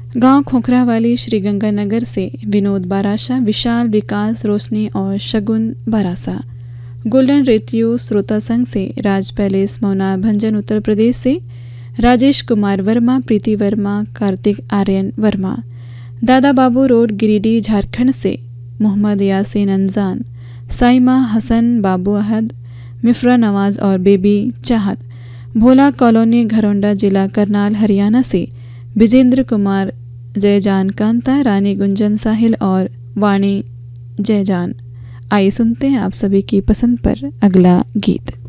गांव खोखरावाली श्रीगंगानगर से विनोद बाराशा, विशाल, विकास, रोशनी और शगुन बारासा। गोल्डन रेतियो श्रोता संघ से राज पैलेस मौना भंजन उत्तर प्रदेश से राजेश कुमार वर्मा, प्रीति वर्मा, कार्तिक आर्यन वर्मा। दादा बाबू रोड गिरिडीह झारखंड से मोहम्मद यासीन अंजान, साइमा हसन, बाबू अहद, मिफ्रा नवाज और बेबी चाहत। भोला कॉलोनी घरौंडा जिला करनाल हरियाणा से विजेंद्र कुमार, जयजान कांता, रानी गुंजन साहिल और वाणी जयजान। आइए सुनते हैं आप सभी की पसंद पर अगला गीत।